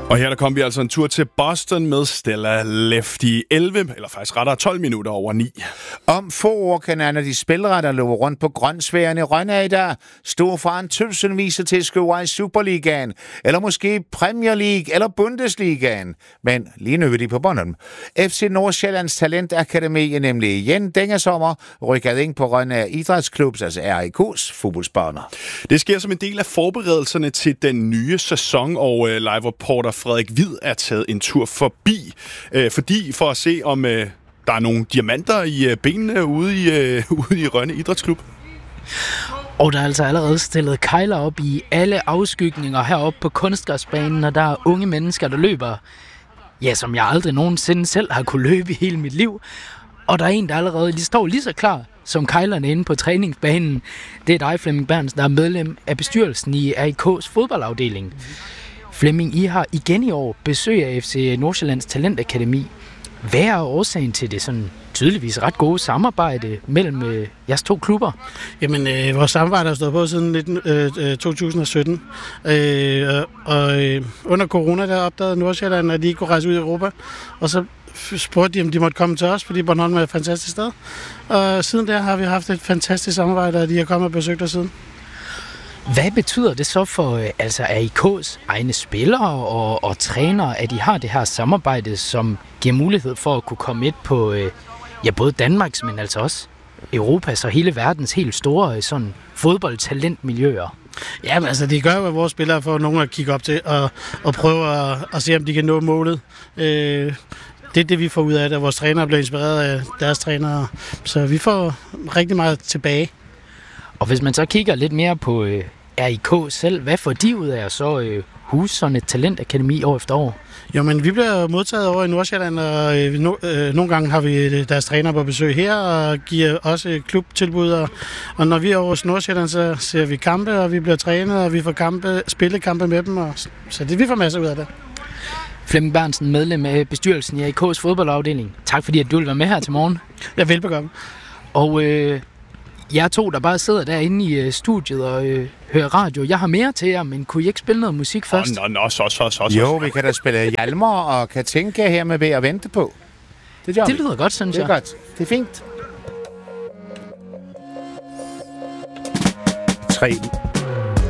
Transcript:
Og her der kom vi altså en tur til Boston med Stella Lefty 11, eller faktisk rettere 12 minutter over 9. Om få år kan Anna de spilretter løbe rundt på grønsværen i Rønne i dag, stå foran tusindvis af tilskuere i Superligaen, eller måske Premier League eller Bundesligaen. Men lige nu er de på Bornholm. FC Nordsjællands Talentakademi er nemlig igen denne sommer rykket ind på Rønne Idrætsklubs, altså RIK's fodboldsbaner. Det sker som en del af forberedelserne til den nye sæson, og live-reporter Frederik Hvid er taget en tur forbi, for at se, om der er nogle diamanter i benene ude i Rønne Idrætsklub. Og der er altså allerede stillet kejler op i alle afskygninger heroppe på kunstgræsbanen, og der er unge mennesker, der løber, ja, som jeg aldrig nogensinde selv har kunne løbe i hele mit liv. Og der er en, der allerede står lige så klar som kejlerne inde på træningsbanen. Det er dig, Flemming Bernsen, der er medlem af bestyrelsen i RIK's fodboldafdeling. Flemming, I har igen i år besøg af FC Nordsjællands Talentakademi. Hvad er årsagen til det sådan tydeligvis ret gode samarbejde mellem jeres to klubber? Jamen, vores samarbejde har stået på siden 2017. Under corona der opdagede Nordsjælland, at de ikke kunne rejse ud i Europa. Og så spurgte de, om de måtte komme til os, fordi Bornholm er et fantastisk sted. Og siden der har vi haft et fantastisk samarbejde, og de har kommet og besøgt os siden. Hvad betyder det så for RIK's egne spillere og trænere, at de har det her samarbejde, som giver mulighed for at kunne komme ind på både Danmarks, men altså også Europas og hele verdens helt store sådan fodboldtalentmiljøer? Ja, men altså det gør jo, at vores spillere får nogen at kigge op til og prøve at se, om de kan nå målet. Det er det, vi får ud af det, vores trænere bliver inspireret af deres trænere, så vi får rigtig meget tilbage. Og hvis man så kigger lidt mere på RIK selv, hvad får de ud af at så huse sådan et talentakademi år efter år? Jo, men vi bliver modtaget over i Nordsjælland, og nogle gange har vi deres træner på besøg her, og giver også klubtilbud. Og når vi er over hos Nordsjælland, så ser vi kampe, og vi bliver trænet, og vi får spillekampe med dem, så det vi får masser ud af det. Flemming Bernsen, medlem af bestyrelsen i RIK's fodboldafdeling. Tak fordi, at du vil være med her til morgen. Ja, velbekomme. Og jer to, der bare sidder derinde i studiet og hører radio. Jeg har mere til jer, men kunne I ikke spille noget musik først? Så. Jo, vi kan da spille Hjalmar og Katinka her med ved at vente på. Det lyder godt, synes jeg. Det er godt. Det er fint. 3